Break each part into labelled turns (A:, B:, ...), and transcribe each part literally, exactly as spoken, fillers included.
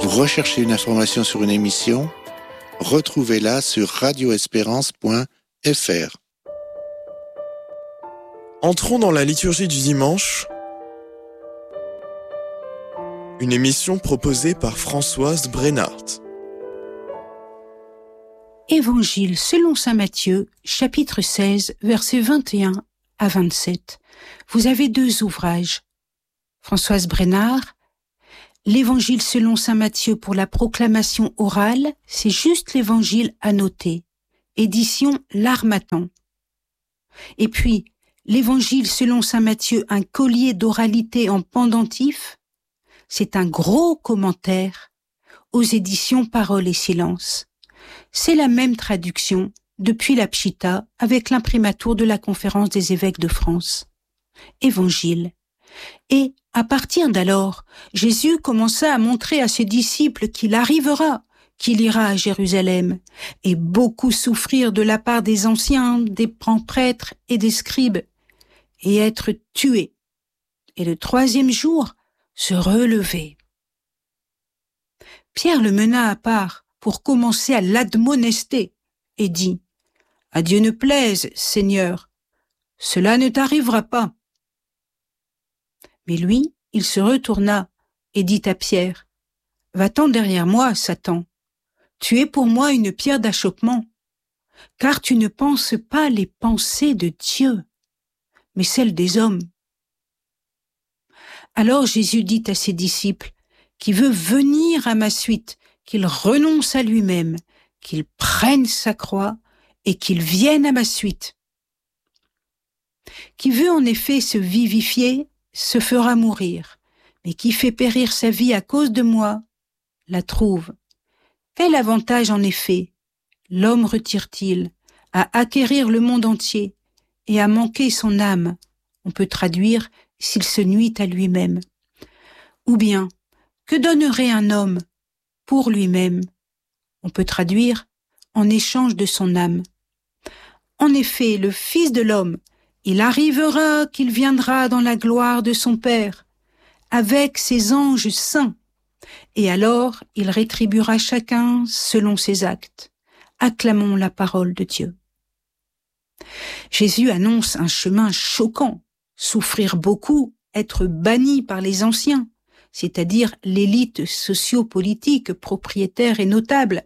A: Vous recherchez une information sur une émission? Retrouvez-la sur radio espérance point f r.
B: Entrons dans la liturgie du dimanche, une émission proposée par Françoise Brennart.
C: Évangile selon saint Matthieu, chapitre seize, versets vingt et un à vingt-sept. Vous avez deux ouvrages. Françoise Brennart, l'Évangile selon saint Matthieu pour la proclamation orale, c'est juste l'Évangile annoté. Édition L'Harmattan. Et puis, l'Évangile selon saint Matthieu, un collier d'oralité en pendentif, c'est un gros commentaire aux éditions Parole et Silence. C'est la même traduction depuis la Pshita avec l'imprimatur de la Conférence des évêques de France. Évangile. Et à partir d'alors, Jésus commença à montrer à ses disciples qu'il arrivera, qu'il ira à Jérusalem, et beaucoup souffrir de la part des anciens, des grands prêtres et des scribes, et être tué, et le troisième jour se relever. Pierre le mena à part pour commencer à l'admonester, et dit « À Dieu ne plaise, Seigneur, cela ne t'arrivera pas. » Mais lui, il se retourna et dit à Pierre « Va-t'en derrière moi, Satan, tu es pour moi une pierre d'achoppement, car tu ne penses pas les pensées de Dieu, mais celles des hommes. » Alors Jésus dit à ses disciples « Qui veut venir à ma suite, qu'il renonce à lui-même, qu'il prenne sa croix et qu'il vienne à ma suite. Qui veut en effet se vivifier, se fera mourir, mais qui fait périr sa vie à cause de moi, la trouve. Quel avantage en effet l'homme retire-t-il à acquérir le monde entier et à manquer son âme? On peut traduire s'il se nuit à lui-même. Ou bien, que donnerait un homme pour lui-même? On peut traduire en échange de son âme. En effet, le Fils de l'homme, il arrivera qu'il viendra dans la gloire de son Père, avec ses anges saints, et alors il rétribuera chacun selon ses actes. Acclamons la parole de Dieu. Jésus annonce un chemin choquant, souffrir beaucoup, être banni par les anciens, c'est-à-dire l'élite socio-politique, propriétaire et notable,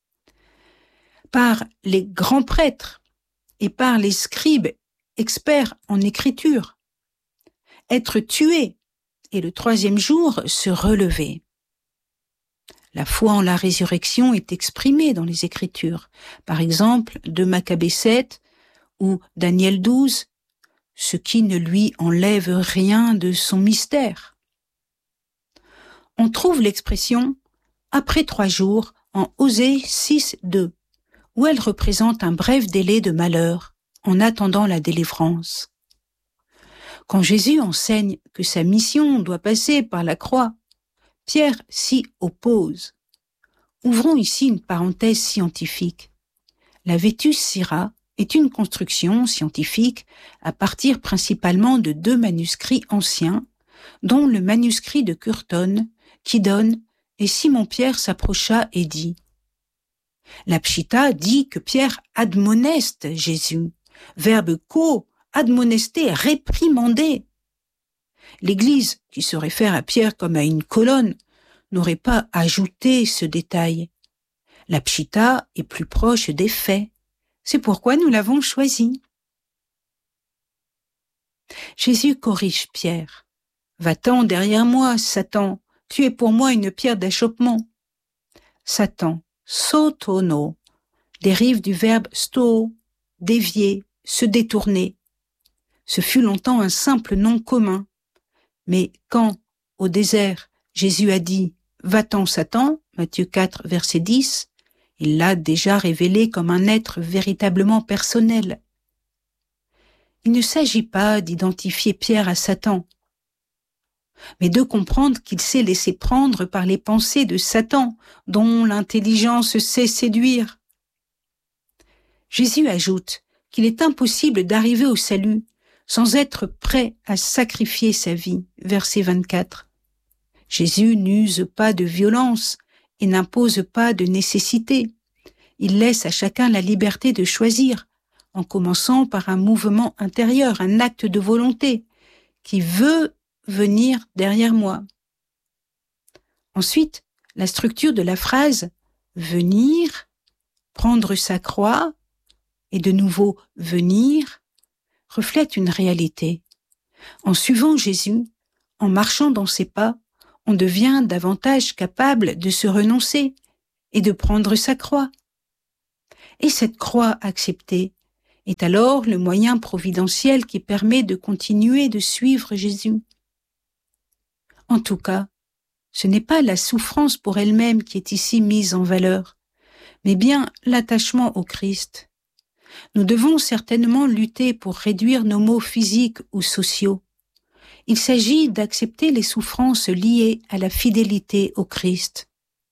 C: par les grands prêtres et par les scribes, experts en écriture, être tué et le troisième jour se relever. La foi en la résurrection est exprimée dans les Écritures, par exemple de Maccabée sept ou Daniel douze, ce qui ne lui enlève rien de son mystère. On trouve l'expression « après trois jours » en Osée six deux, où elle représente un bref délai de malheur en attendant la délivrance. Quand Jésus enseigne que sa mission doit passer par la croix, Pierre s'y oppose. Ouvrons ici une parenthèse scientifique. La Vetus Syra est une construction scientifique à partir principalement de deux manuscrits anciens, dont le manuscrit de Curton, qui donne « Et Simon-Pierre s'approcha et dit ». La Pshita dit que Pierre admoneste Jésus, verbe ko, admonester, réprimander. L'Église, qui se réfère à Pierre comme à une colonne, n'aurait pas ajouté ce détail. La Pshita est plus proche des faits. C'est pourquoi nous l'avons choisi. Jésus corrige Pierre. « Va-t'en derrière moi, Satan, tu es pour moi une pierre d'achoppement. » Satan, sotono, dérive du verbe sto, dévier, se détourner. Ce fut longtemps un simple nom commun. Mais quand, au désert, Jésus a dit « Va-t'en, Satan » Matthieu quatre, verset dix, il l'a déjà révélé comme un être véritablement personnel. Il ne s'agit pas d'identifier Pierre à Satan, mais de comprendre qu'il s'est laissé prendre par les pensées de Satan, dont l'intelligence sait séduire. Jésus ajoute qu'il est impossible d'arriver au salut sans être prêt à sacrifier sa vie, verset vingt-quatre. Jésus n'use pas de violence et n'impose pas de nécessité. Il laisse à chacun la liberté de choisir, en commençant par un mouvement intérieur, un acte de volonté, qui veut venir derrière moi. Ensuite, la structure de la phrase « venir », prendre sa croix, et de nouveau « venir » reflète une réalité. En suivant Jésus, en marchant dans ses pas, on devient davantage capable de se renoncer et de prendre sa croix. Et cette croix acceptée est alors le moyen providentiel qui permet de continuer de suivre Jésus. En tout cas, ce n'est pas la souffrance pour elle-même qui est ici mise en valeur, mais bien l'attachement au Christ. Nous devons certainement lutter pour réduire nos maux physiques ou sociaux. Il s'agit d'accepter les souffrances liées à la fidélité au Christ.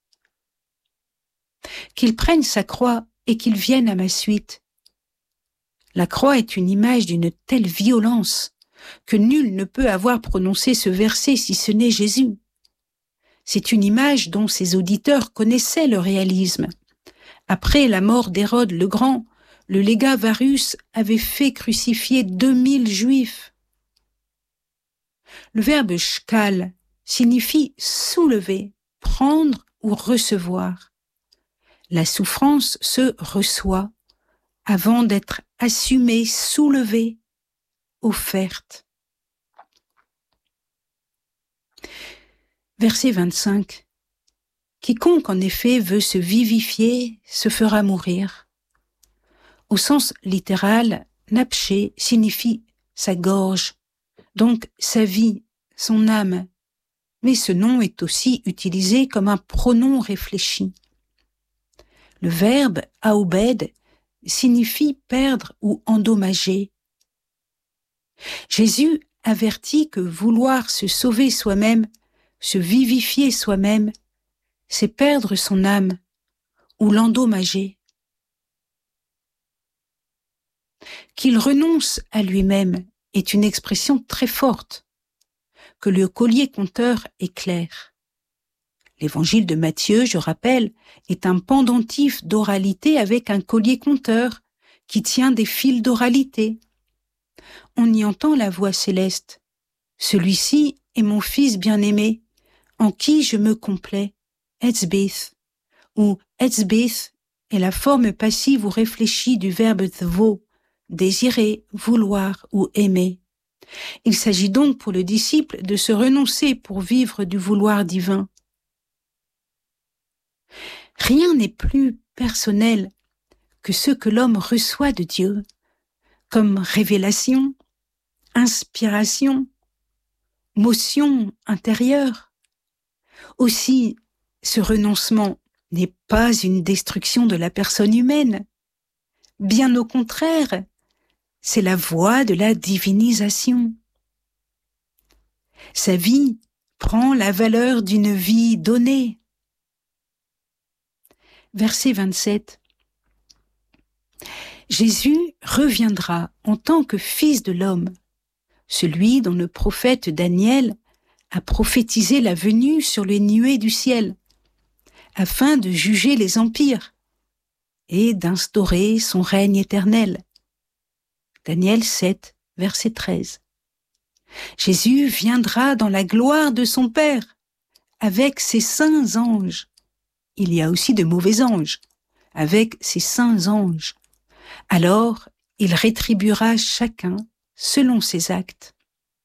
C: Qu'il prenne sa croix et qu'il vienne à ma suite. La croix est une image d'une telle violence que nul ne peut avoir prononcé ce verset si ce n'est Jésus. C'est une image dont ses auditeurs connaissaient le réalisme. Après la mort d'Hérode le Grand, le légat Varus avait fait crucifier deux mille Juifs. Le verbe shkal signifie soulever, prendre ou recevoir. La souffrance se reçoit avant d'être assumée, soulevée, offerte. Verset vingt-cinq. Quiconque en effet veut se vivifier se fera mourir. Au sens littéral, napché signifie sa gorge, donc sa vie, son âme. Mais ce nom est aussi utilisé comme un pronom réfléchi. Le verbe aobed signifie perdre ou endommager. Jésus avertit que vouloir se sauver soi-même, se vivifier soi-même, c'est perdre son âme ou l'endommager. Qu'il renonce à lui-même est une expression très forte, que le collier conteur est clair. L'évangile de Matthieu, je rappelle, est un pendentif d'oralité avec un collier conteur qui tient des fils d'oralité. On y entend la voix céleste. Celui-ci est mon fils bien-aimé, en qui je me complais, etzbeth, ou etzbeth est la forme passive ou réfléchie du verbe tvo, désirer, vouloir ou aimer. Il s'agit donc pour le disciple de se renoncer pour vivre du vouloir divin. Rien n'est plus personnel que ce que l'homme reçoit de Dieu, comme révélation, inspiration, motion intérieure. Aussi, ce renoncement n'est pas une destruction de la personne humaine. Bien au contraire, c'est la voie de la divinisation. Sa vie prend la valeur d'une vie donnée. Verset vingt-sept. Jésus reviendra en tant que Fils de l'homme, celui dont le prophète Daniel a prophétisé la venue sur les nuées du ciel, afin de juger les empires et d'instaurer son règne éternel. Daniel sept, verset treize. Jésus viendra dans la gloire de son Père, avec ses saints anges. Il y a aussi de mauvais anges, avec ses saints anges. Alors, il rétribuera chacun selon ses actes.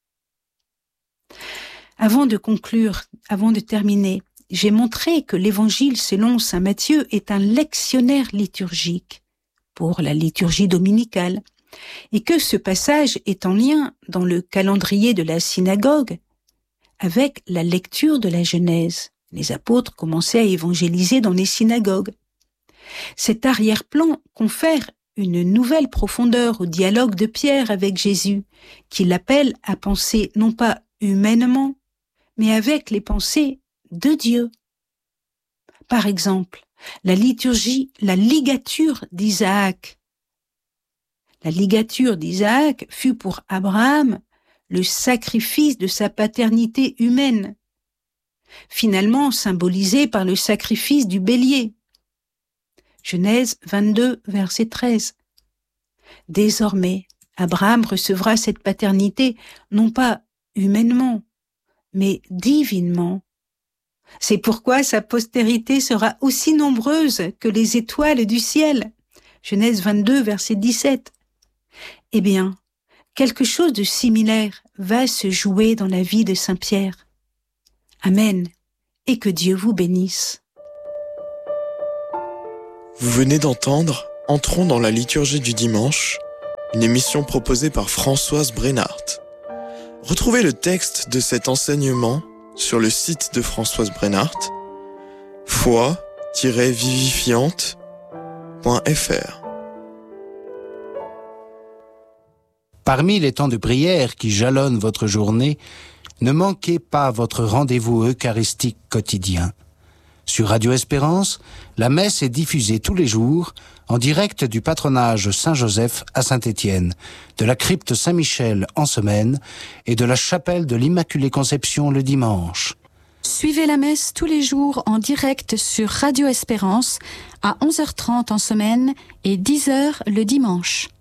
C: Avant de conclure, avant de terminer, j'ai montré que l'évangile selon saint Matthieu est un lectionnaire liturgique pour la liturgie dominicale et que ce passage est en lien dans le calendrier de la synagogue avec la lecture de la Genèse. Les apôtres commençaient à évangéliser dans les synagogues. Cet arrière-plan confère une nouvelle profondeur au dialogue de Pierre avec Jésus, qui l'appelle à penser non pas humainement, mais avec les pensées de Dieu. Par exemple, la liturgie, la ligature d'Isaac. La ligature d'Isaac fut pour Abraham le sacrifice de sa paternité humaine. finalement symbolisée par le sacrifice du bélier. Genèse vingt-deux, verset treize. Désormais, Abraham recevra cette paternité non pas humainement, mais divinement. C'est pourquoi sa postérité sera aussi nombreuse que les étoiles du ciel. Genèse vingt-deux, verset dix-sept. Eh bien, quelque chose de similaire va se jouer dans la vie de Saint Pierre. Amen, et que Dieu vous bénisse.
B: Vous venez d'entendre Entrons dans la liturgie du dimanche, une émission proposée par Françoise Brennart. Retrouvez le texte de cet enseignement sur le site de Françoise Brennart, foi tiret vivifiante point f r.
D: Parmi les temps de prière qui jalonnent votre journée, ne manquez pas votre rendez-vous eucharistique quotidien. Sur Radio Espérance, la messe est diffusée tous les jours en direct du patronage Saint-Joseph à Saint-Étienne, de la crypte Saint-Michel en semaine et de la chapelle de l'Immaculée Conception le dimanche.
E: Suivez la messe tous les jours en direct sur Radio Espérance à onze heures trente en semaine et dix heures le dimanche.